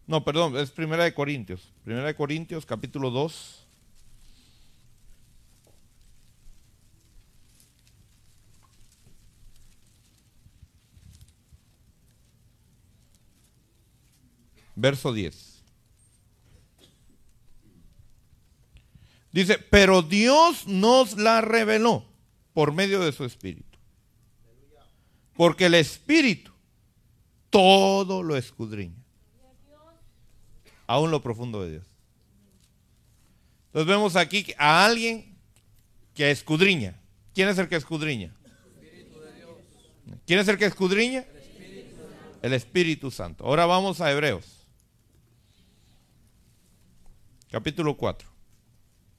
No, perdón, es Primera de Corintios. Primera de Corintios, capítulo 2. Verso 10. Dice, pero Dios nos la reveló por medio de su Espíritu. Porque el Espíritu todo lo escudriña, aún lo profundo de Dios. Entonces vemos aquí a alguien que escudriña. ¿Quién es el que escudriña? ¿Quién es el que escudriña? El Espíritu Santo. Ahora vamos a Hebreos. Capítulo 4.